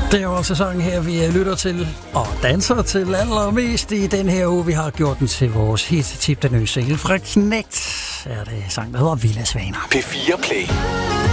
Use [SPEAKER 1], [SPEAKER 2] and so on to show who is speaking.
[SPEAKER 1] Det er jo altså sangen her, vi lytter til og danser til allermest i den her uge. Vi har gjort den til vores hit-tip, den nye single fra Knægt. Er det sang, der hedder Villa Svaner.
[SPEAKER 2] P4 Play.